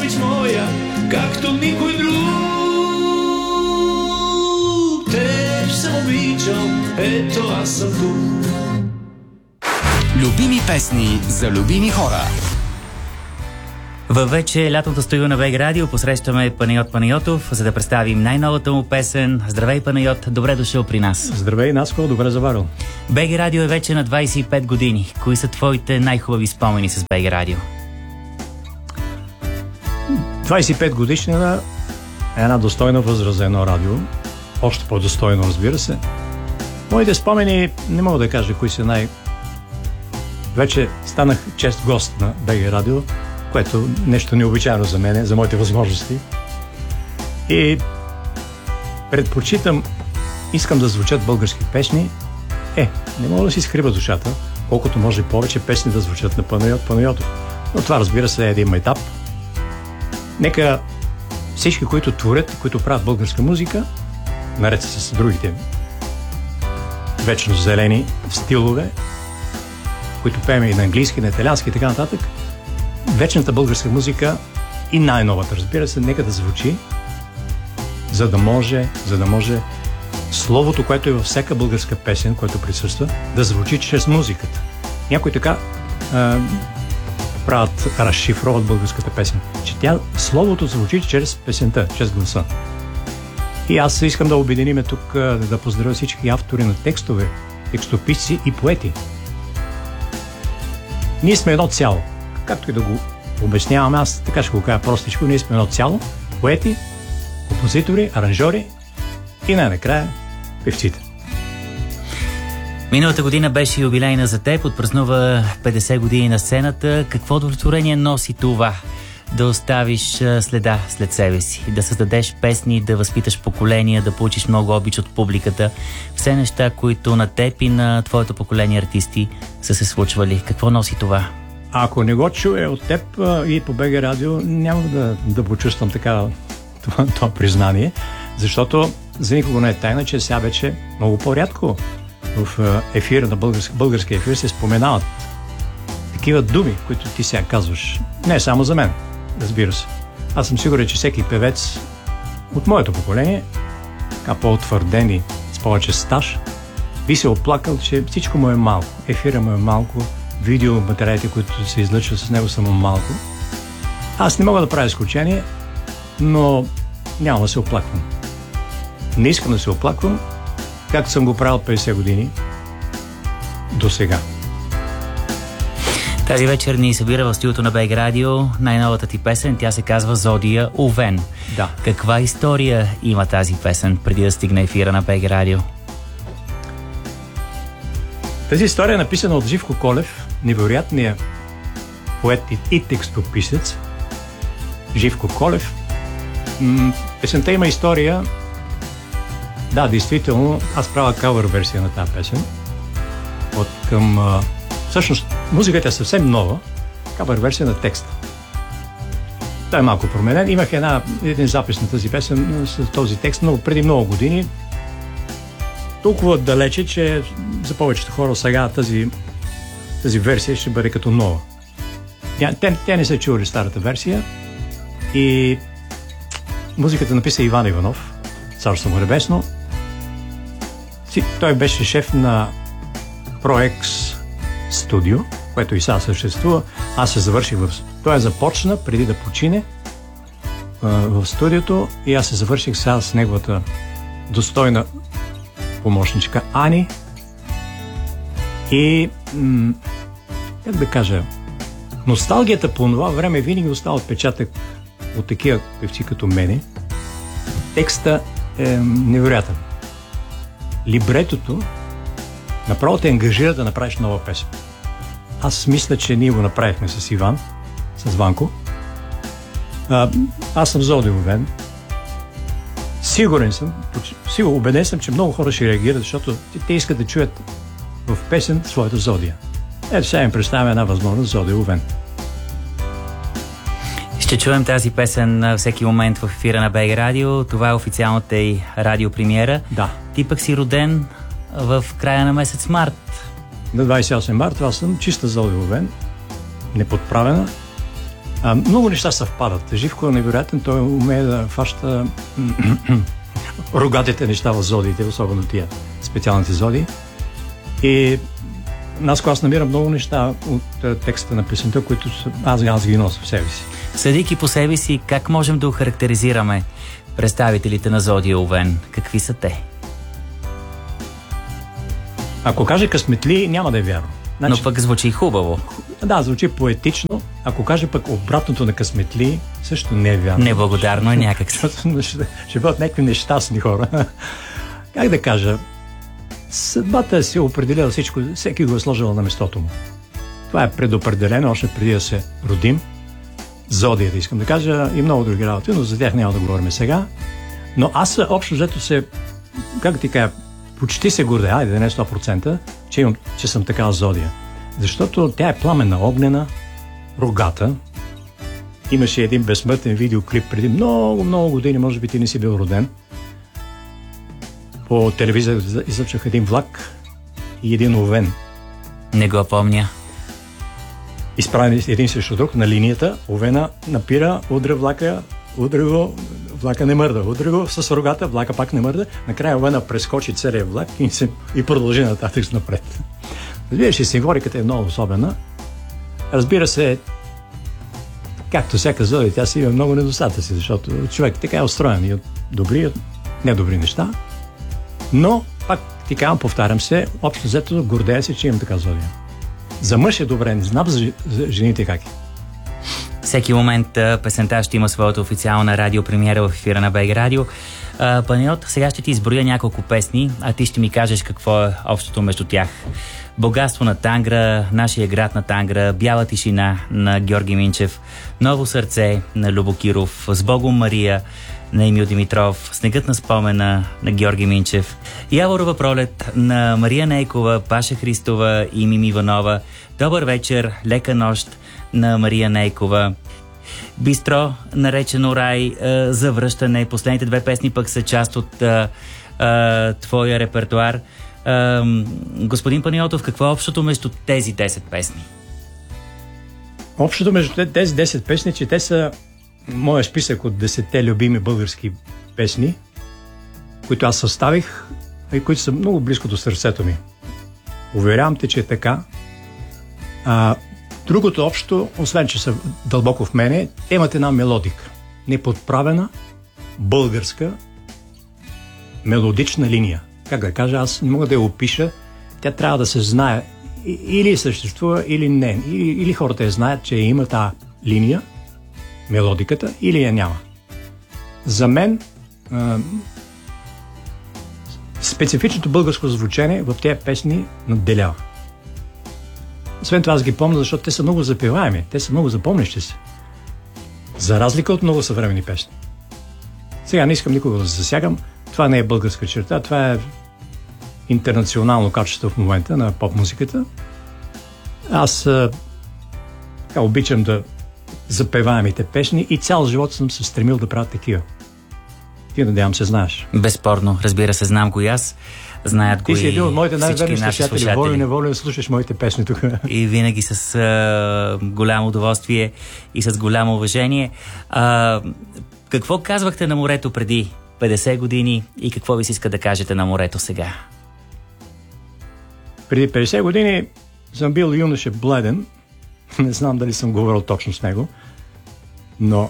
обич моя, както никой друг. Теб съм обичал, ето аз съм тук. Любими песни за любими хора. Във вече лятното студио на БГ Радио посрещаме Панайот Панайотов, за да представим най-новата му песен. Здравей, Панайот, добре дошъл при нас. Здравей, Наско, добре заварил. БГ Радио е вече на 25 години. Кои са твоите най-хубави спомени с БГ Радио? 25 годишнина е една достойна възраст за едно радио. Още по-достойно, разбира се. Моите спомени не мога да кажа кои са Вече станах чест гост на БГ Радио, което нещо необичайно за мен, за моите възможности. И предпочитам, искам да звучат български песни. Не мога да си скрива душата, колкото може повече песни да звучат на Панайот Панайотов. Но това, разбира се, е един майтап. Нека всички, които творят, които правят българска музика, наред с другите вечно зелени стилове, които пеем и на английски, на италиански и така нататък, вечната българска музика и най-новата, разбира се, нека да звучи, за да може словото, което е във всяка българска песен, което присъства, да звучи чрез музиката. Някои така разшифроват българската песен, че словото звучи чрез песента, чрез гласа. И аз искам да обединим тук, да поздравя всички автори на текстове, текстописци и поети. Ние сме едно цяло. Както и да го обяснявам, аз така ще го кажа простичко, ние сме едно цяло. Поети, композитори, аранжори и най-накрая певците. Миналата година беше юбилейна за теб, отпразнува 50 години на сцената. Какво удовлетворение носи това? Да оставиш следа след себе си, да създадеш песни, да възпиташ поколения, да получиш много обич от публиката. Все неща, които на теб и на твоето поколение артисти са се случвали. Какво носи това? Ако не го чуя от теб и по БГ Радио, няма да почувствам така това признание, защото за никого не е тайна, че сега вече много по-рядко в ефира на български ефир се споменават такива думи, които ти сега казваш. Не само за мен, разбира се. Аз съм сигурен, че всеки певец от моето поколение, така по-утвърден и с повече стаж, би се оплакал, че всичко му е малко. Ефира му е малко, видеоматериалите, които се излъчват с него, са му малко. Аз не мога да правя изключение, но няма да се оплаквам. Не искам да се оплаквам, както съм го правил 50 години до сега. Тази вечер ни събира в студиото на БГ Радио най-новата ти песен. Тя се казва Зодия Овен. Да. Каква история има тази песен преди да стигне ефира на БГ Радио? Тази история е написана от Живко Колев, невероятният поет и текстописец. Живко Колев. Песента има история. Да, действително, аз правя кавър версия на тази песен. Всъщност, музиката е съвсем нова. Кавър версия на текста. Той е малко променен. Имах един запис на тази песен с този текст, но преди много години. Толкова далече, че за повечето хора сега тази версия ще бъде като нова. Те не са чували старата версия и музиката написа Иван Иванов, царство му небесно. Той беше шеф на ProX студио, което и сега съществува. Аз се завърших Той започна преди да почине в студиото и аз се завърших сега с неговата достойна помощничка Ани. И как да кажа, носталгията по това време винаги остава отпечатък от такива певци като мене. Текста е невероятен. Либретото направо те ангажира да направиш нова песен. Аз мисля, че ние го направихме с Иван, с Ванко. Аз съм Зодия Овен. Убеден съм, че много хора ще реагират, защото те искат да чуят в песен своята Зодия. Ето сега им представяме една възможност, Зодия Овен. Ще чуем тази песен всеки момент в ефира на БГ Радио. Това е официалната и радиопремиера. Да. Ти пък си роден в края на месец март. На 28 марта аз съм чиста Зодия Овен, неподправена. Много неща съвпадат. Живко е невероятен, той умее да фаща рогатите неща в зодиите, особено тия специалните зодии. И аз намирам много неща от текста на песента, които аз ги нося в себе си. Съдейки по себе си, как можем да охарактеризираме представителите на зодия Овен? Какви са те? Ако каже късметли, няма да е вярно. Но пък звучи хубаво. Да, звучи поетично. Ако каже пък обратното на късметли, също не е вярно. Неблагодарно е някак. Ще бъдат някакви нещастни хора. Как да кажа? Съдбата си е определила всичко, всеки го е сложил на местото му. Това е предопределено, още преди да се родим. Зодията, искам да кажа, и много други работи, но за тях няма да говорим сега. Но аз общо взето се, как ти кажа, почти се гордея, айде да не 100%, че съм такава зодия. Защото тя е пламенна, огнена, рогата. Имаше един безсмъртен видеоклип преди много години, може би ти не си бил роден. По телевизията излъчвах един влак и един овен. Не го помня. Изправени един срещу друг на линията, овена напира, удря влака, удря го, влака не мърда, удря го с рогата, влака пак не мърда, накрая овена прескочи целият влак и продължи нататък напред. Разбира се, символиката е много особена. Разбира се, както всяка зодия, тя си има много недостатъци, защото човек така е устроен и от добри, и от недобри неща. Но, пак ти казвам, повтарям се, общо взето гордея се, че имам така зодия. За мъж е добре, не знам за жените как е. Всеки момент песента ще има своята официална радиопремиера в ефира на БГ Радио. Панайот, сега ще ти изброя няколко песни, а ти ще ми кажеш какво е общото между тях. Богатство на Тангра, Нашия град на Тангра, Бяла тишина на Георги Минчев, Ново сърце на Любо Киров, С Богом Мария на Емил Димитров, Снегът на спомена на Георги Минчев, Яворова пролет на Мария Нейкова, Паша Христова и Мими Иванова, Добър вечер, Лека нощ на Мария Нейкова, Бистро, наречено Рай, Завръщане. Последните две песни пък са част от твоя репертуар. Господин Панайотов, какво е общото между тези 10 песни? Общото между тези 10 песни, че те са моят списък от 10-те любими български песни, които аз съставих и които са много близко до сърцето ми. Уверявам те, че е така. Другото общо, освен че са дълбоко в мене, те имат една мелодика. Неподправена, българска, мелодична линия. Как да кажа, аз не мога да я опиша. Тя трябва да се знае. Или съществува, или не. Или хората я знаят, че има тази линия, мелодиката, или я няма. За мен специфичното българско звучение в тези песни надделява. Освен това аз ги помня, защото те са много запеваеми, те са много запомнящи се. За разлика от много съвременни песни. Сега не искам никога да засягам, това не е българска черта, това е интернационално качество в момента на поп-музиката. Аз обичам да запеваемите песни и цял живот съм се стремил да правя такива. Ти, надявам се, знаеш. Безспорно, разбира се, знам го и аз. Знаят го и всички наши слушатели. Ти си един от моите най-верни слушатели. Волю-неволю слушаш моите песни тук. И винаги с голямо удоволствие и с голямо уважение. Какво казвахте на морето преди 50 години и какво ви се иска да кажете на морето сега? Преди 50 години съм бил юноше бледен. Не знам дали съм говорил точно с него. Но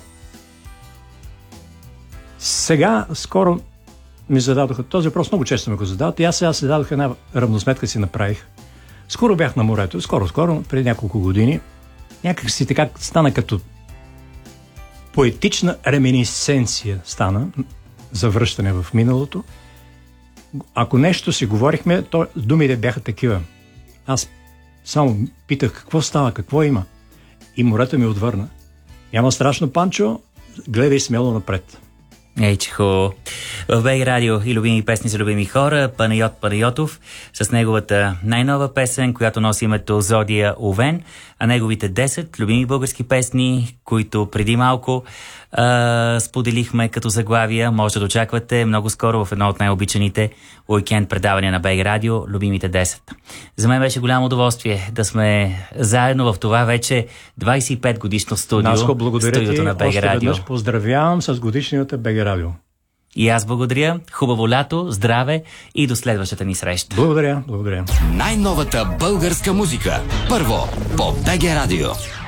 сега, скоро ми зададоха този въпрос, много често ме го задават и аз сега се дадох една равносметка си направих. Скоро бях на морето, скоро, преди няколко години. Някак си така стана като поетична реминисценция стана за връщане в миналото. Ако нещо си говорихме, то думите бяха такива. Аз само питах какво става, какво има. И морето ми отвърна. Няма страшно, Панчо, гледай смело напред. Ей, че хубаво. В БГ Радио и любими песни за любими хора, Панайот Панайотов с неговата най-нова песен, която носи името Зодия Овен, а неговите 10 любими български песни, които преди малко споделихме като заглавия, може да очаквате много скоро в едно от най-обичаните уикенд предавания на БГ Радио, любимите 10. За мен беше голямо удоволствие да сме заедно в това вече 25 годишно студио. Наско, благодаря студиото ти. на БГ Радио. Поздравявам с годишнината БГ Радио. И аз благодаря. Хубаво лято, здраве и до следващата ни среща. Благодаря. Най-новата българска музика. Първо по БГ Радио.